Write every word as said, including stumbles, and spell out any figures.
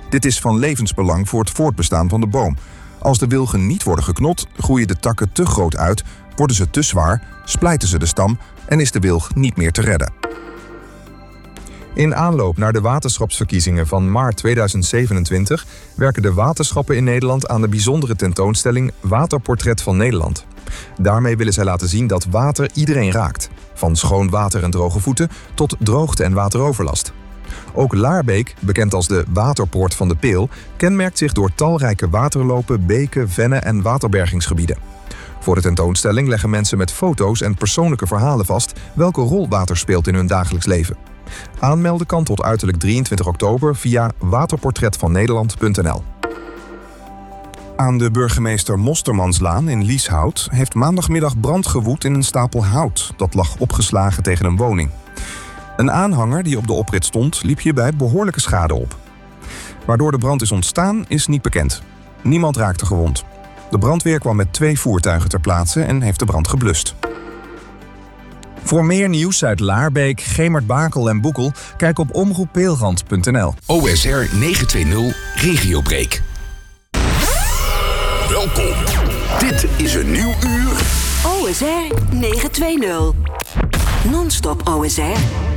Dit is van levensbelang voor het voortbestaan van de boom. Als de wilgen niet worden geknot, groeien de takken te groot uit, worden ze te zwaar, splijten ze de stam en is de wilg niet meer te redden. In aanloop naar de waterschapsverkiezingen van maart tweeduizend zevenentwintig werken de waterschappen in Nederland aan de bijzondere tentoonstelling Waterportret van Nederland. Daarmee willen zij laten zien dat water iedereen raakt. Van schoon water en droge voeten tot droogte en wateroverlast. Ook Laarbeek, bekend als de waterpoort van de Peel, kenmerkt zich door talrijke waterlopen, beken, vennen en waterbergingsgebieden. Voor de tentoonstelling leggen mensen met foto's en persoonlijke verhalen vast welke rol water speelt in hun dagelijks leven. Aanmelden kan tot uiterlijk drieëntwintig oktober via waterportretvannederland punt n l. Aan de burgemeester Mostermanslaan in Lieshout heeft maandagmiddag brand gewoed in een stapel hout dat lag opgeslagen tegen een woning. Een aanhanger die op de oprit stond liep hierbij behoorlijke schade op. Waardoor de brand is ontstaan is niet bekend. Niemand raakte gewond. De brandweer kwam met twee voertuigen ter plaatse en heeft de brand geblust. Voor meer nieuws uit Laarbeek, Gemert-Bakel en Boekel, kijk op omroep peelrand punt n l. O S R negenhonderdtwintig Regiobreak. Welkom. Dit is een nieuw uur. O S R negenhonderdtwintig. Non-stop O S R.